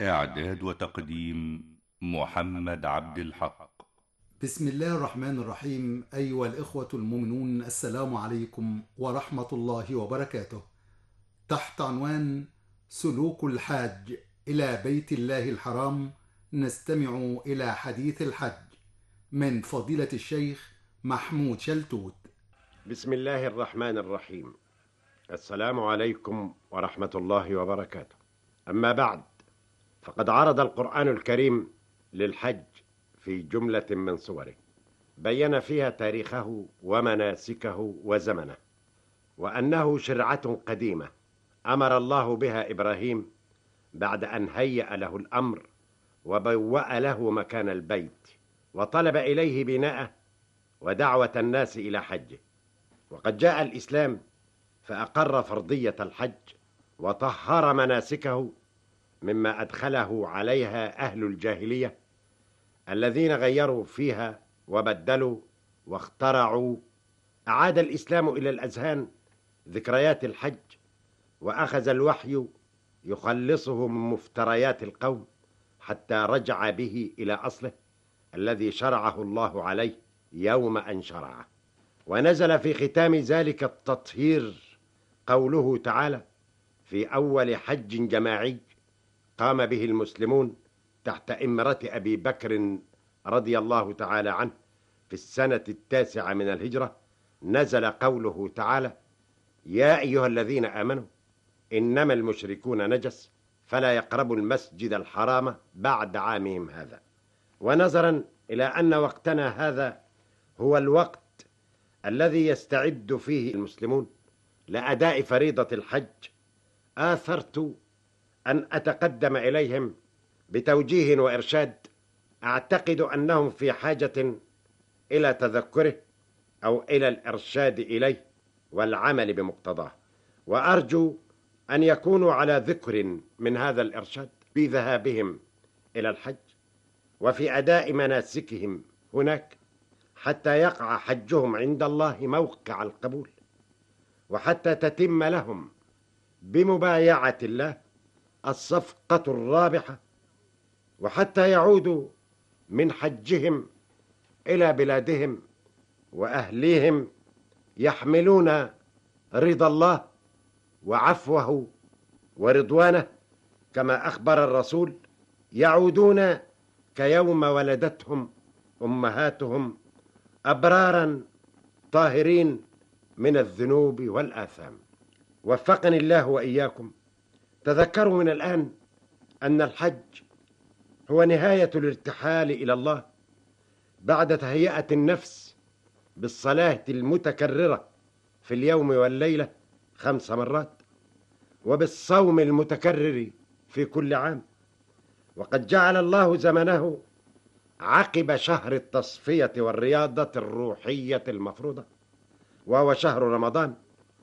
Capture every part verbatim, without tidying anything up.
إعداد وتقديم محمد عبد الحق. بسم الله الرحمن الرحيم. أيها الإخوة المؤمنون، السلام عليكم ورحمة الله وبركاته. تحت عنوان سلوك الحاج إلى بيت الله الحرام نستمع إلى حديث الحج من فضيلة الشيخ محمود شلتوت. بسم الله الرحمن الرحيم. السلام عليكم ورحمة الله وبركاته. أما بعد، فقد عرض القرآن الكريم للحج في جملة من صوره بين فيها تاريخه ومناسكه وزمنه، وأنه شرعة قديمة أمر الله بها إبراهيم بعد أن هيأ له الأمر وبوأ له مكان البيت وطلب إليه بناءه ودعوة الناس إلى حجه. وقد جاء الإسلام فأقر فرضية الحج وطهر مناسكه مما أدخله عليها أهل الجاهلية الذين غيروا فيها وبدلوا واخترعوا. أعاد الإسلام إلى الأذهان ذكريات الحج، وأخذ الوحي يخلصه من مفتريات القوم حتى رجع به إلى أصله الذي شرعه الله عليه يوم أن شرعه. ونزل في ختام ذلك التطهير قوله تعالى: في أول حج جماعي قام به المسلمون تحت إمرة أبي بكر رضي الله تعالى عنه في السنة التاسعة من الهجرة، نزل قوله تعالى: يا أيها الذين آمنوا إنما المشركون نجس فلا يقربوا المسجد الحرام بعد عامهم هذا. ونظرا إلى أن وقتنا هذا هو الوقت الذي يستعد فيه المسلمون لأداء فريضة الحج، آثرت أن أتقدم إليهم بتوجيه وإرشاد أعتقد أنهم في حاجة إلى تذكره أو إلى الإرشاد إليه والعمل بمقتضاه، وأرجو أن يكونوا على ذكر من هذا الإرشاد في ذهابهم إلى الحج وفي أداء مناسكهم هناك، حتى يقع حجهم عند الله موقع القبول، وحتى تتم لهم بمبايعة الله الصفقة الرابحة، وحتى يعودوا من حجهم إلى بلادهم وأهليهم يحملون رضا الله وعفوه ورضوانه، كما أخبر الرسول: يعودون كيوم ولدتهم أمهاتهم أبرارا طاهرين من الذنوب والآثام. وفقني الله وإياكم. تذكروا من الآن أن الحج هو نهاية الارتحال إلى الله بعد تهيئة النفس بالصلاة المتكررة في اليوم والليلة خمس مرات، وبالصوم المتكرر في كل عام. وقد جعل الله زمنه عقب شهر التصفية والرياضة الروحية المفروضة، وهو شهر رمضان،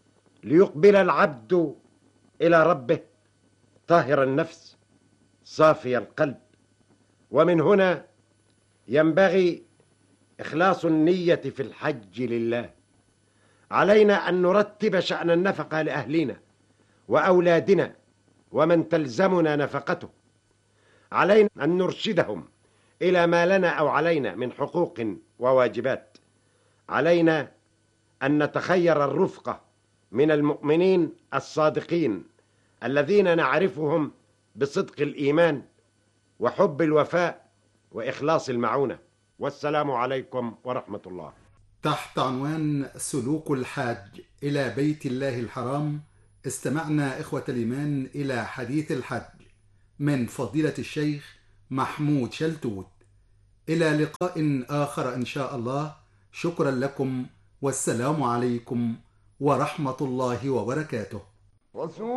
ليقبل العبد إلى ربه طاهر النفس صافي القلب. ومن هنا ينبغي إخلاص النية في الحج لله. علينا أن نرتب شأن النفقة لأهلنا وأولادنا ومن تلزمنا نفقته. علينا أن نرشدهم إلى ما لنا أو علينا من حقوق وواجبات. علينا أن نتخير الرفقة من المؤمنين الصادقين الذين نعرفهم بصدق الإيمان وحب الوفاء وإخلاص المعونة. والسلام عليكم ورحمة الله. تحت عنوان سلوك الحاج إلى بيت الله الحرام استمعنا إخوة الإيمان إلى حديث الحج من فضيلة الشيخ محمود شلتوت. إلى لقاء آخر إن شاء الله. شكرا لكم، والسلام عليكم ورحمة الله وبركاته.